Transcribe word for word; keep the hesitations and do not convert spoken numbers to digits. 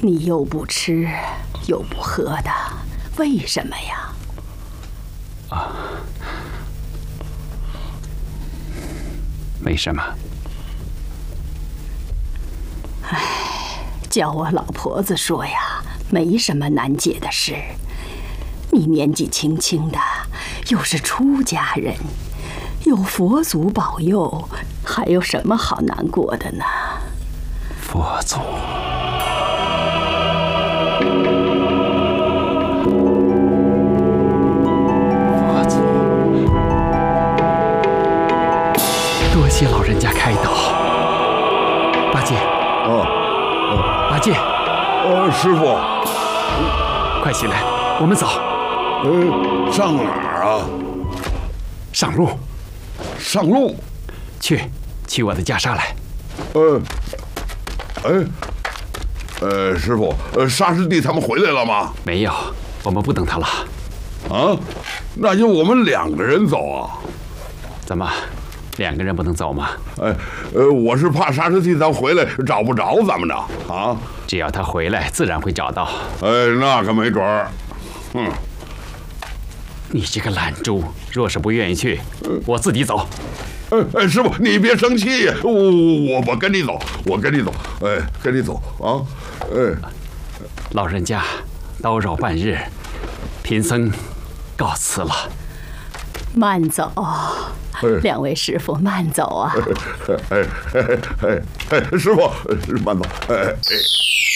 你又不吃，又不喝的，为什么呀？ 啊，没什么。 唉，叫我老婆子说呀，没什么难解的事。你年纪轻轻的，又是出家人，有佛祖保佑，还有什么好难过的呢？ 佛祖。佛祖，多谢老人家开导。八戒， 哦， 哦，八戒， 呃，师傅， 快起来，我们走。 呃，上哪儿啊？ 上路。 上路。 去，取我的袈裟来。 呃，哎，呃，师傅，呃，沙师弟他们回来了吗？ 没有，我们不等他了。 啊，那就我们两个人走啊？ 怎么，两个人不能走吗？ 哎，呃，我是怕沙师弟他回来找不着咱们呢。啊， 只要他回来，自然会找到。 哎，那可没准儿。嗯。 你这个懒猪，若是不愿意去，我自己走。 哎哎，师傅，你别生气，我我我跟你走，我跟你走，哎，跟你走啊，哎， 老人家，叨扰半日，贫僧告辞了。 慢走，两位师傅慢走啊！ 哎哎哎哎哎，师傅，慢走，哎哎。